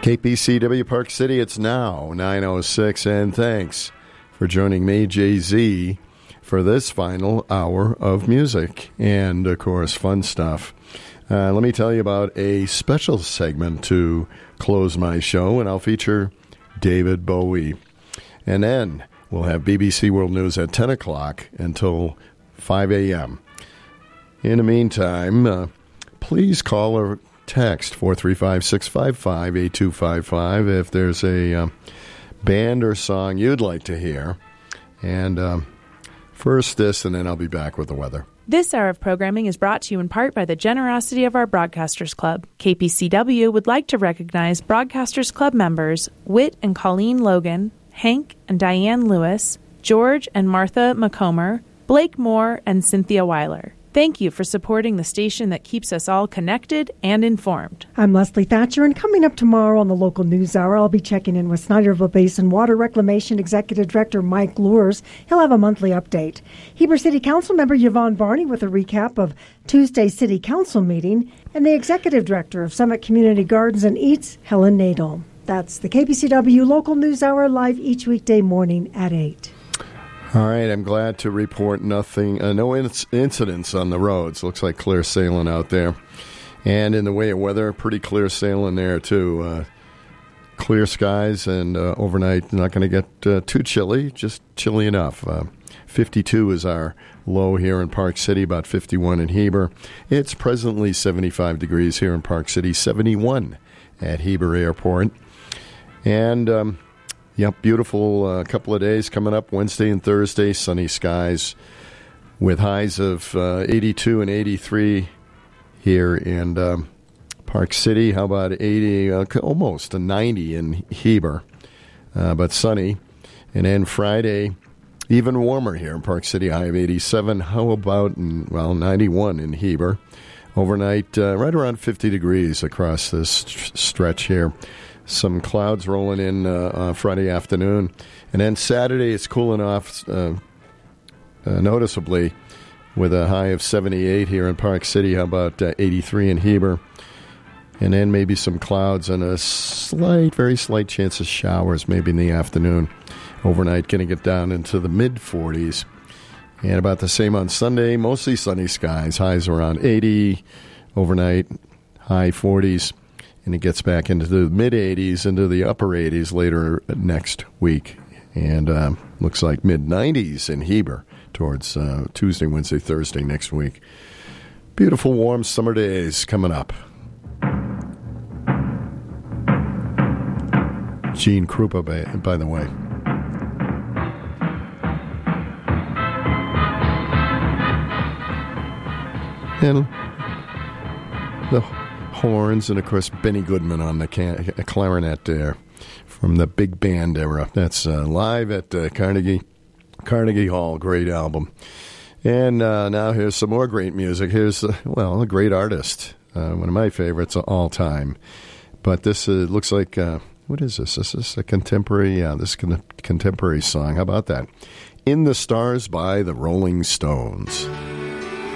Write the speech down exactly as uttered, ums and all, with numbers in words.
K P C W Park City, it's now nine oh six, and thanks for joining me, Jay Z, for this final hour of music and, of course, fun stuff. Uh, let me tell you about a special segment to close my show, and I'll feature David Bowie. And then we'll have B B C World News at ten o'clock until five a.m. In the meantime, uh, please call or text four three five, six five five, eight two five five if there's a uh, band or song you'd like to hear. And um, first this, and then I'll be back with the weather. This hour of programming is brought to you in part by the generosity of our Broadcasters Club. K P C W would like to recognize Broadcasters Club members Whit and Colleen Logan, Hank and Diane Lewis, George and Martha McComber, Blake Moore, and Cynthia Weiler. Thank you for supporting the station that keeps us all connected and informed. I'm Leslie Thatcher, and coming up tomorrow on the local news hour, I'll be checking in with Snyderville Basin Water Reclamation Executive Director Mike Lures. He'll have a monthly update. Heber City Council member Yvonne Barney with a recap of Tuesday's City Council meeting, and the Executive Director of Summit Community Gardens and Eats, Helen Nadel. That's the K P C W local news hour, live each weekday morning at eight. All right, I'm glad to report nothing, uh, no inc- incidents on the roads. Looks like clear sailing out there. And in the way of weather, pretty clear sailing there, too. Uh, clear skies, and uh, overnight not going to get uh, too chilly, just chilly enough. Uh, fifty-two is our low here in Park City, about fifty-one in Heber. It's presently seventy-five degrees here in Park City, seventy-one at Heber Airport. And Um, Yep, beautiful uh, couple of days coming up, Wednesday and Thursday, sunny skies with highs of uh, eighty-two and eighty-three here in um, Park City. How about eighty, uh, almost a ninety in Heber, uh, but sunny. And then Friday, even warmer here in Park City, high of eighty-seven. How about, in, well, ninety-one in Heber. Overnight, uh, right around fifty degrees across this st- stretch here. Some clouds rolling in uh, uh, Friday afternoon. And then Saturday, it's cooling off uh, uh, noticeably with a high of seventy-eight here in Park City. How about uh, eighty-three in Heber? And then maybe some clouds and a slight, very slight chance of showers maybe in the afternoon. Overnight, going to get down into the mid-forties. And about the same on Sunday, mostly sunny skies. Highs around eighty. Overnight, high forties. And it gets back into the mid-eighties, into the upper eighties later next week. And uh, looks like mid-nineties in Heber towards uh, Tuesday, Wednesday, Thursday next week. Beautiful, warm summer days coming up. Gene Krupa, by, by the way. And the horns, and of course Benny Goodman on the can- clarinet there from the big band era. That's uh, live at uh, Carnegie Carnegie Hall. Great album. And uh, now here's some more great music. Here's uh, well, a great artist, uh, one of my favorites of all time. But this uh, looks like uh, what is this? This is a contemporary. Yeah, this con- contemporary song. How about that? In the Stars by the Rolling Stones.